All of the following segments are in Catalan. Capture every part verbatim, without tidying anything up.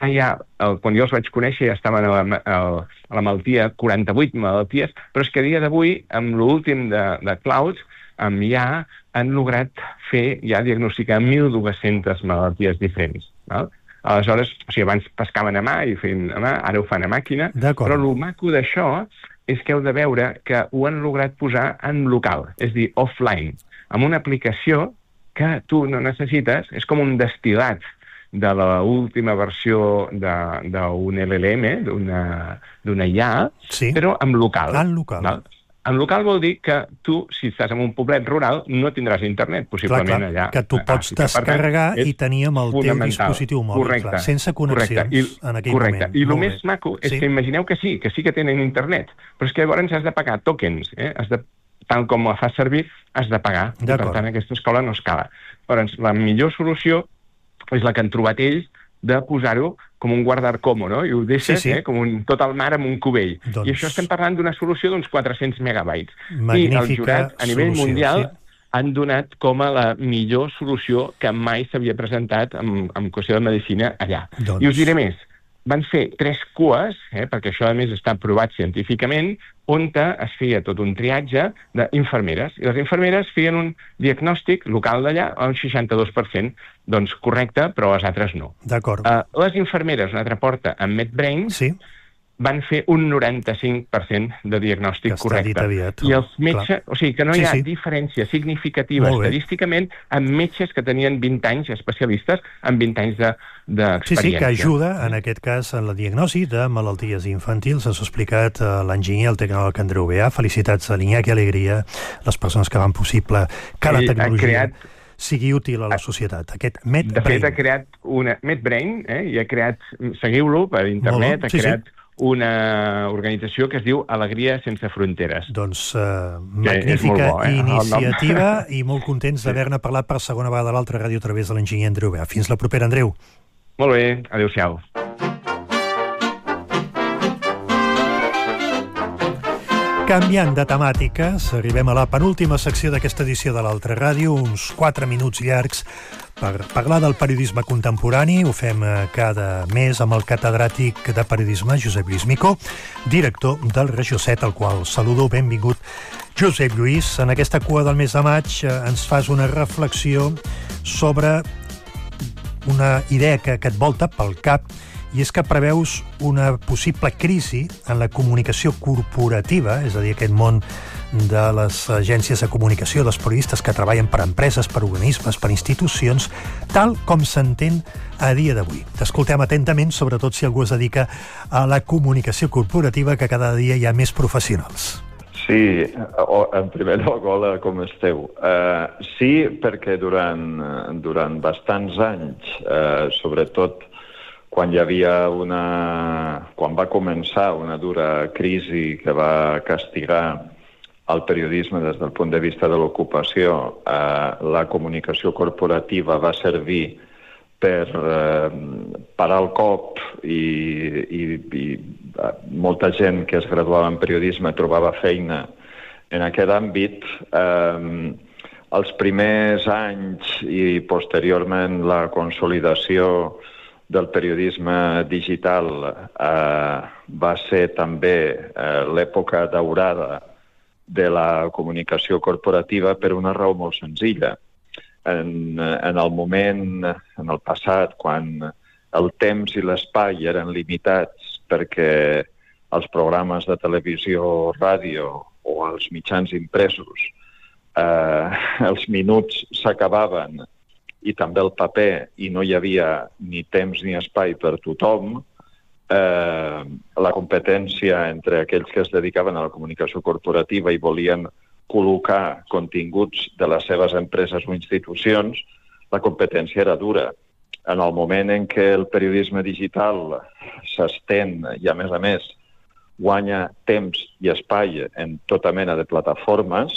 ja, quan jo els vaig conèixer, ja estaven a la, a la malaltia, quaranta-vuit malalties, però és que a dia d'avui, amb l'últim de, de Clouds, amb ja han lograt fer, ja diagnosticar mil dues-centes malalties diferents. Val? Aleshores, o sigui, abans pescaven a mà i feien a mà, ara ho fan a màquina, però el maco d'això és que heu de veure que ho han lograt posar en local, és a dir, offline, amb una aplicació que tu no necessites, és com un destil·lat de l'última versió d'un L L M, d'una I A, sí, però en local. En local. Val? En local vol dir que tu, si estàs en un poblet rural, no tindràs internet, possiblement clar, clar, allà. Que tu pots ah, descarregar tant, i tenir amb el teu dispositiu mòbil, correcte, clar, sense connexions I, en aquell correcte. moment. I el més maco és sí. que imagineu que sí, que sí que tenen internet, però és que llavors has de pagar tokens, eh? Has de, tant com la fas servir, has de pagar. I, per tant, aquesta escola no escala. Llavors, la millor solució és la que han trobat ells de posar-ho com un guardarcomo, no? I ho deixes sí, sí. Eh, com un, tot el mar amb un cubell. Doncs... I això estem parlant d'una solució d'uns quatre-cents megabytes. Magnífica I el jurat, a nivell solució, mundial, sí. han donat com a la millor solució que mai s'havia presentat en, en qüestió de medicina allà. Doncs... I us diré més. Van fer tres cues, eh, perquè això a més està provat científicament, on es feia tot un triatge d'infermeres. I les infermeres feien un diagnòstic local d'allà a un seixanta-dos per cent, doncs correcte, però les altres no. D'acord. Uh, les infermeres, una altra porta, amb MedBrain, sí. van fer un noranta-cinc per cent de diagnòstic correcte. Aviat, I els metges, clar. O sigui que no hi ha sí, sí. diferència significativa estadísticament amb metges que tenien vint anys, especialistes, amb vint anys d'experiència. Sí, sí, que ajuda, en aquest cas, en la diagnosi de malalties infantils. Has explicat uh, l'enginyer, el tecnòleg Andreu Beà. Felicitats a l'Iñaki Alegria, les persones que van possible que la tecnologia creat... sigui útil a la societat. Aquest MedBrain. De fet, ha creat una MedBrain, eh, i ha creat, seguiu-lo per internet, ha sí, creat sí. una organització que es diu Alegria Sense Fronteres. Doncs uh, magnífica bo, eh? iniciativa i molt contents d'haver-ne parlat per segona vegada a l'altra ràdio a través de l'enginyer Andreu Beà. Fins la propera, Andreu. Molt bé, adéu-siau. Canviant de temàtiques, arribem a la penúltima secció d'aquesta edició de l'Altra Ràdio, uns quatre minuts llargs per parlar del periodisme contemporani. Ho fem cada mes amb el catedràtic de periodisme, Josep Lluís Micó, director del Regió set, al qual saludo. Benvingut, Josep Lluís. En aquesta cua del mes de maig ens fas una reflexió sobre una idea que, que et volta pel cap, i és que preveus una possible crisi en la comunicació corporativa, és a dir, aquest món de les agències de comunicació, dels periodistes que treballen per empreses, per organismes, per institucions, tal com s'entén a dia d'avui. T'escoltem atentament, sobretot si algú es dedica a la comunicació corporativa, que cada dia hi ha més professionals. Sí, en primer lloc, hola, com esteu? Uh, sí, perquè durant, durant bastants anys, uh, sobretot quan hi havia una... quan va començar una dura crisi que va castigar el periodisme des del punt de vista de l'ocupació, eh, la comunicació corporativa va servir per eh, parar el cop i, i, i molta gent que es graduava en periodisme trobava feina en aquest àmbit. Eh, els primers anys i posteriorment la consolidació del periodisme digital eh, va ser també eh, l'època daurada de la comunicació corporativa per una raó molt senzilla. En, en el moment, en el passat, quan el temps i l'espai eren limitats perquè els programes de televisió o ràdio o els mitjans impresos, eh, els minuts s'acabaven i també el paper, i no hi havia ni temps ni espai per tothom, eh, la competència entre aquells que es dedicaven a la comunicació corporativa i volien col·locar continguts de les seves empreses o institucions, la competència era dura. En el moment en què el periodisme digital s'estén i, a més a més, guanya temps i espai en tota mena de plataformes,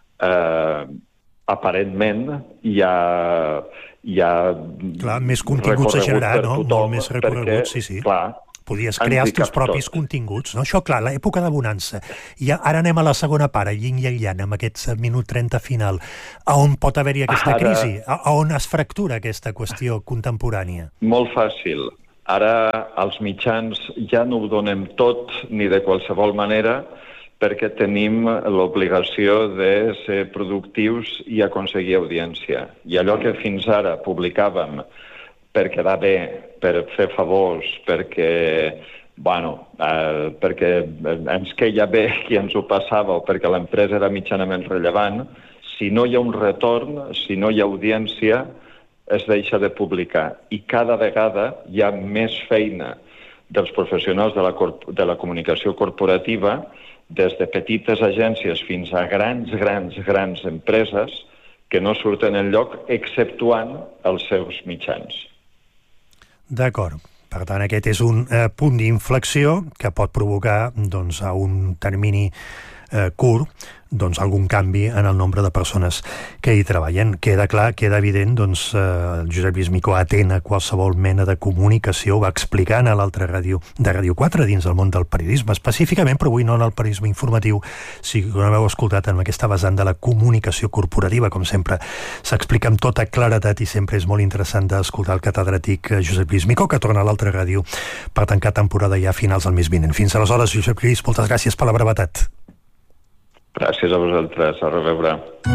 eh, aparentment hi ha, hi ha clar, més continguts a generar, no? Molt més recorregut, sí, sí. Clar, podies crear els teus propis tot. continguts, no? Això, clar, l'època de bonança. I ara anem a la segona part, el yin i el yang, amb aquest minut trenta final. A on pot haver-hi aquesta ara... crisi? A on es fractura aquesta qüestió contemporània? Molt fàcil. Ara els mitjans ja no ho donem tot ni de qualsevol manera perquè tenim l'obligació de ser productius i aconseguir audiència. I allò que fins ara publicàvem per quedar bé, per fer favors, perquè, bueno, eh, perquè ens queia bé qui ens ho passava o perquè l'empresa era mitjanament rellevant, si no hi ha un retorn, si no hi ha audiència, es deixa de publicar. I cada vegada hi ha més feina dels professionals de la, de la comunicació corporativa, des de petites agències fins a grans, grans, grans empreses que no surten enlloc exceptuant els seus mitjans. D'acord. Per tant, aquest és un eh, punt d'inflexió que pot provocar, doncs, a un termini eh, curt, doncs, algun canvi en el nombre de persones que hi treballen. Queda clar, queda evident, doncs, eh, el Josep Lluís Micó atén a qualsevol mena de comunicació, ho va explicant a l'altra ràdio de Ràdio quatre dins del món del periodisme, específicament, però avui no en el periodisme informatiu, si no l'heu escoltat en aquesta vessant de la comunicació corporativa, com sempre s'explica amb tota claredat i sempre és molt interessant d'escoltar el catedràtic Josep Lluís Micó, que torna a l'altra ràdio per tancar temporada ja a finals del mes vinent. Fins aleshores, Josep Lluís, moltes gràcies per la brevetat. Gràcies a vosaltres. A reveure.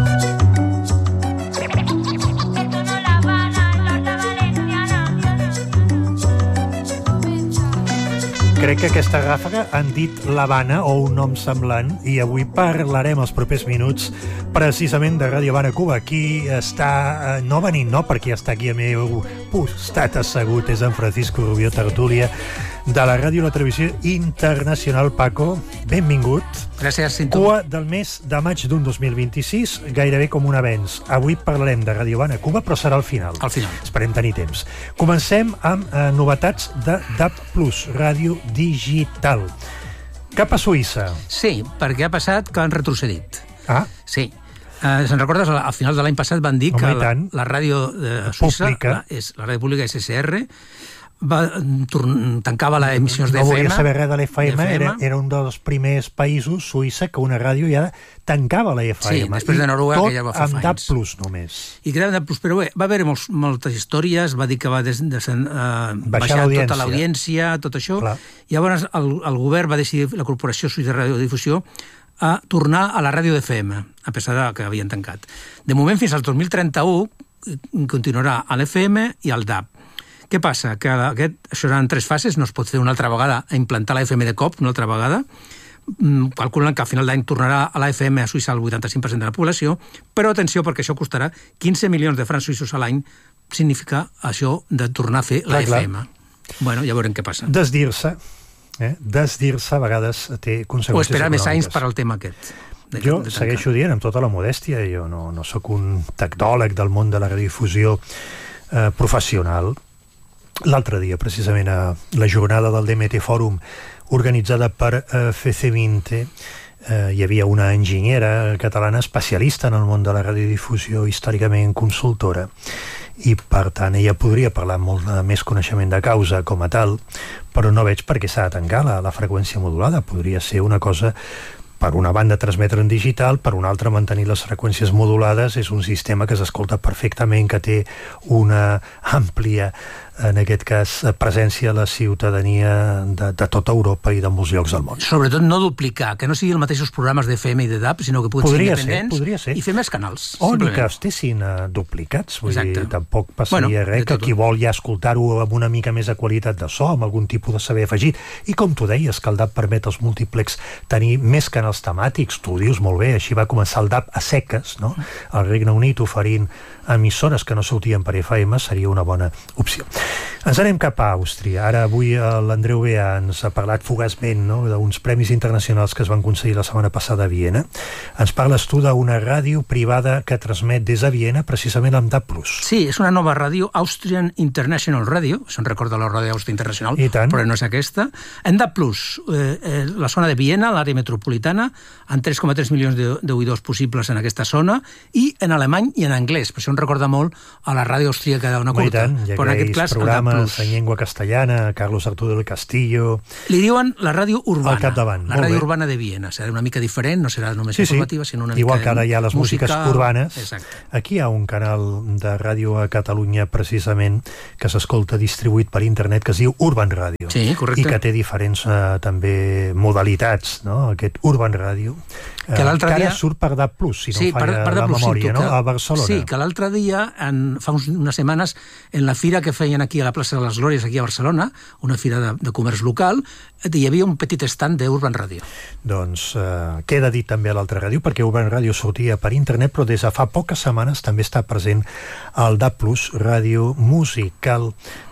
Crec que aquesta ràfaga han dit l'Havana o un nom semblant i avui parlarem els propers minuts precisament de Ràdio Havana Cuba. Qui està, no venint, no, perquè està aquí al meu costat assegut, és en Francisco Rubio Tertúlia, de la ràdio i la televisió internacional. Paco, benvingut. Gràcies, Cinto. Cua del mes de maig d'un dos mil vint-i-sis, gairebé com un avenç. Avui parlarem de Ràdio Havana Cuba, però serà al final. Al final. Esperem tenir temps. Comencem amb eh, novetats de D A B plus, ràdio digital. Cap a Suïssa. Sí, perquè ha passat que han retrocedit. Ah. Sí. Uh, se'n recordes, al final de l'any passat van dir Home, que la, tant. la ràdio de Suïssa, la, és, la ràdio pública S S R, va, torn, tancava les emissions no d'F M. No volia saber res de l'F M, era, era un dels primers països, Suïssa, que una ràdio ja tancava la F M. Sí, després de Noruega, que ja va fer tot amb D A B anys. plus, només. I que era D A B plus, però bé, va haver molts, moltes històries, va dir que va des, des, uh, baixar, baixar tota l'audiència, tot això. Clar. I llavors el, el govern va decidir, la Corporació Suïssa de Radiodifusió, a tornar a la ràdio d'F M, a pesar de que havien tancat. De moment, fins al dos mil trenta-u, continuarà a l'F M i al D A B. Què passa? Que aquest, això eren tres fases, no es pot fer una altra vegada a implantar la F M de cop, una altra vegada. Calculen que a final d'any tornarà a la F M a Suïssa el vuitanta-cinc per cent de la població, però atenció, perquè això costarà quinze milions de francs suïssos a l'any, significa això de tornar a fer la clar, F M. Clar. Bueno, ja veurem què passa. Desdir-se, eh? Desdir-se a vegades té conseqüències o esperar econòmiques. més anys per al tema aquest. De, jo de segueixo dient, amb tota la modèstia, jo no, no sóc un tecnòleg del món de la radiodifusió eh, professional. L'altre dia, precisament, a la jornada del D M T Fòrum organitzada per eh, F C vint, eh, hi havia una enginyera catalana especialista en el món de la radiodifusió, històricament consultora, i per tant ella podria parlar amb molt de més coneixement de causa com a tal, però no veig per què s'ha de tancar la, la freqüència modulada. Podria ser una cosa, per una banda transmetre en digital, per una altra mantenir les freqüències modulades. És un sistema que s'escolta perfectament, que té una àmplia, en aquest cas, presència a la ciutadania de, de tota Europa i de molts llocs del món. Sobretot no duplicar, que no siguin els mateixos programes d'F M i de D A B, sinó que puguin ser independents podria ser. I fer més canals. O ni que estessin uh, duplicats. Vull Exacte. dir, tampoc passaria bueno, res que qui vol ja escoltar-ho amb una mica més de qualitat de so, amb algun tipus de saber afegit. I com tu deies, que el D A B permet als múltiplex tenir més canals temàtics. Tu ho dius molt bé, així va començar el D A B a seques, no? Al Regne Unit oferint emissores que no sortien per F M seria una bona opció. Ens anem cap a Àustria. Ara avui l'Andreu Bea ens ha parlat fugaçment, no?, d'uns premis internacionals que es van concedir la setmana passada a Viena. Ens parles tu d'una ràdio privada que transmet des de Viena precisament amb D A B plus. Sí, és una nova ràdio, Austrian International Radio, se'n recorda la ràdio Àustria Internacional, però no és aquesta. En D A B plus, eh, eh, la zona de Viena, l'àrea metropolitana, amb tres coma tres milions d'oïdors possibles en aquesta zona, i en alemany i en anglès. Per això em recorda molt a la ràdio austríaca d'una curta. Tant, ja però en aquest cas programes en llengua castellana, Carlos Arturo del Castillo... Li diuen la ràdio urbana. Al capdavant. La ràdio urbana de Viena. Serà una mica diferent, no serà només sí, sí. informativa, sinó una Igual mica... que ara hi ha les músiques musical, urbanes. Exacte. Aquí hi ha un canal de ràdio a Catalunya, precisament, que s'escolta distribuït per internet, que es diu Urban Radio. Sí, correcte. I que té diferents, eh, també, modalitats, no?, aquest Urban Radio. Que l'altre dia... Que ara surt per D A B plus, si no sí, em falla per, per la plus, memòria, sí, no?, que, a Barcelona. Sí, que l'altre dia, en, fa uns, unes setmanes, en la fira que feien aquí a la plaça de les Glòries, aquí a Barcelona, una fira de, de comerç local, hi havia un petit stand d'Urban Radio. Doncs eh, queda dit també a l'altra ràdio, perquè Urban Radio sortia per internet, però des de fa poques setmanes també està present al D A B plus, ràdio musical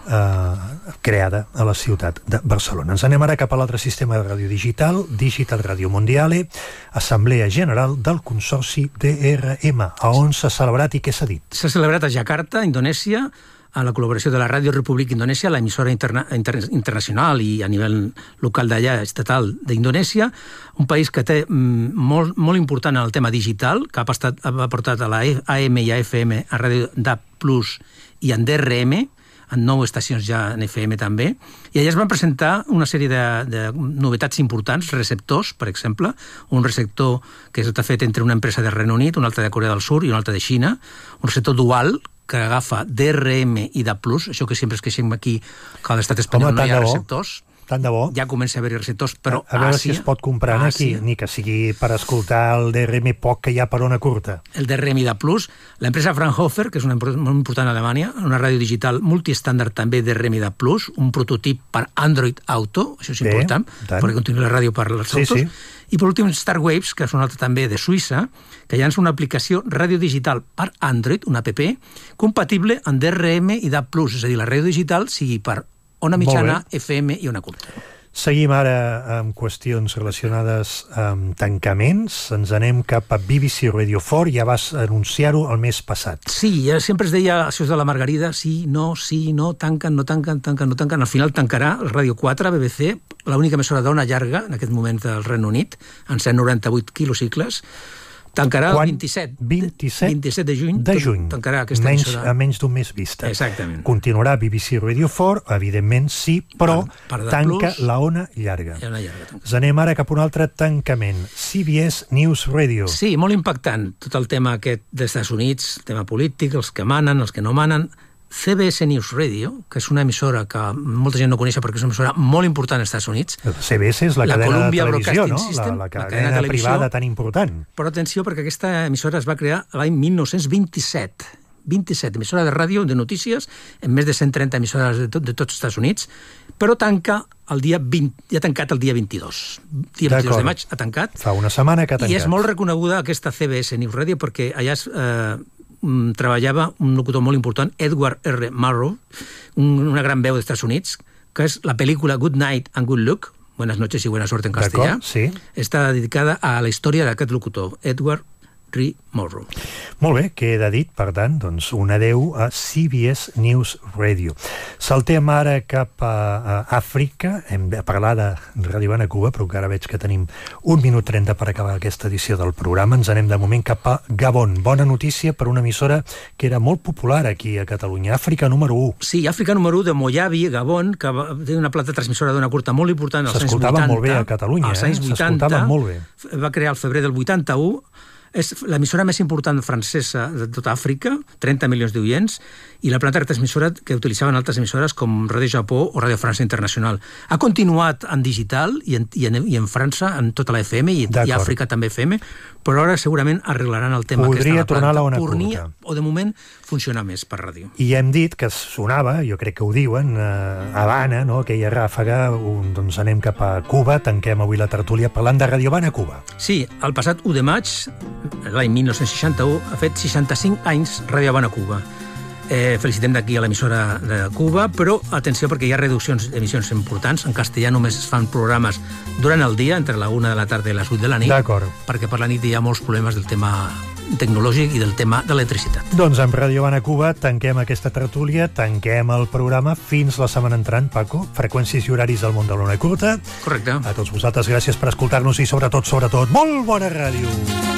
eh, creada a la ciutat de Barcelona. Ens anem ara cap a l'altre sistema de ràdio digital, Digital Radio Mondiale, Assemblea General del Consorci D R M, a on s'ha celebrat i què s'ha dit? S'ha celebrat a Jakarta, Indonèsia, a la col·laboració de la Ràdio República Indonèsia, l'emissora interna inter internacional i a nivell local d'allà, estatal d'Indonèsia, un país que té mm, molt, molt important en el tema digital, que ha, pastat, ha portat a la A M i a F M, a ràdio D A B plus i en D R M, en nou estacions ja en F M també, i allà es van presentar una sèrie de, de novetats importants, receptors, per exemple, un receptor que està fet entre una empresa de Regne Unit, una altra de Corea del Sur i una altra de Xina, un receptor dual, que agafa D R M i D A B plus, això que sempre es queixem aquí, que a l'estat espanyol Home, no hi ha bo. receptors. Tant de bo. Ja comença a haver-hi receptors, però a, a veure Àsia, si es pot comprar aquí, ni que sigui per escoltar el D R M poc que hi ha per ona curta. El D R M i D A B plus, l'empresa Fraunhofer, que és una empresa molt important a Alemanya, una ràdio digital multiestàndard també D R M i D A B plus, un prototip per Android Auto, això és Bé, important, tant. perquè continua la ràdio per als Sí, autos. sí. I per últim, Starwaves, que és una altra també de Suïssa, que llança una aplicació ràdio digital per Android, una app, compatible amb D R M i D A B plus, és a dir, la ràdio digital sigui per ona mitjana, F M i ona curta. Seguim ara amb qüestions relacionades amb tancaments. Ens anem cap a B B C Radio quatre, ja vas anunciar-ho el mes passat. Sí, ja sempre es deia, això és de la Margarida, sí, no, sí, no, tanquen, no tanquen, tanquen, no tanquen. Al final tancarà el Ràdio quatre, B B C, l'única emissora d'ona llarga, en aquest moment del Regne Unit, en cent noranta-vuit quilocicles. Tancarà Quan? el vint-i-set, vint-i-set vint-i-set de juny. de juny. Tancarà aquesta menys, emissora. A menys d'un mes vista. Exactament. Continuarà B B C Radio quatre, evidentment sí, però Per- per D A B tanca plus, la ona llarga. Hi ha una llarga, tanca. Ens anem ara cap a un altre tancament. C B S News Radio. Sí, molt impactant, tot el tema aquest dels Estats Units, el tema polític, els que manen, els que no manen. C B S News Radio, que és una emissora que molta gent no coneix perquè és una emissora molt important als Estats Units. C B S és la, La cadena Columbia de televisió, no? Broadcasting System, la, la la cadena, cadena de televisió. privada tan important. Però atenció, perquè aquesta emissora es va crear l'any mil nou-cents vint-i-set. vint-i-set, emissora de ràdio, de notícies, en més de cent trenta emissores de, tot, de tots els Estats Units, però tanca el dia vint, ja ha tancat el dia vint-i-dos. Dia vint-i-dos de maig ha tancat. Fa una setmana que ha tancat. I és molt reconeguda aquesta C B S News Radio perquè allà es, eh, treballava un locutor molt important, Edward R. Murrow, un, una gran veu dels Estats Units, que és la pel·lícula Good Night and Good Luck, Buenas noches y buena suerte en castellà, sí. està dedicada a la història d'aquest locutor, Edward R. Murrow. Molt bé, queda dit, per tant, doncs, un adeu a C B S News Radio. Saltem ara cap a, a Àfrica, hem de parlar de Ràdio Habana Cuba, però que ara veig que tenim un minut trenta per acabar aquesta edició del programa. Ens anem de moment cap a Gabon. Bona notícia per una emissora que era molt popular aquí a Catalunya, Àfrica número u. Sí, Àfrica número u de Moyavi, Gabon, que té una plata transmissora d'una curta molt important als anys vuitanta. S'escoltava molt bé a Catalunya, als anys eh? vuitanta. S'escoltava molt bé. Va crear al febrer del vuitanta-u. És l'emissora més important francesa de tota Àfrica, trenta milions d'oients, i la planta transmissora que utilitzaven altres emissores com Ràdio Japó o Ràdio França Internacional. Ha continuat en digital i en, i en, i en França, en tota la F M, i, i Àfrica també F M, però ara segurament arreglaran el tema. Podria tornar a la ona Podria, curta. o de moment funciona més per ràdio. I hem dit que sonava, jo crec que ho diuen, eh, Habana, no? Aquella ràfaga, un, doncs anem cap a Cuba, tanquem avui la tertúlia parlant de Ràdio Habana Cuba. Sí, el passat u de maig, l'any mil nou-cents seixanta-u, ha fet seixanta-cinc anys Ràdio Habana Cuba. Eh, felicitem d'aquí a l'emissora de Cuba, però atenció perquè hi ha reduccions d'emissions importants. En castellà només es fan programes durant el dia, entre la una de la tarda i les vuit de la nit, perquè per la nit hi ha molts problemes del tema tecnològic i del tema de l'electricitat. Doncs amb Ràdio Habana Cuba tanquem aquesta tertúlia, tanquem el programa fins la setmana entrant, Paco. Freqüències i horaris del món de l'ona curta. Correcte. A tots vosaltres, gràcies per escoltar-nos i sobretot, sobretot, molt bona ràdio!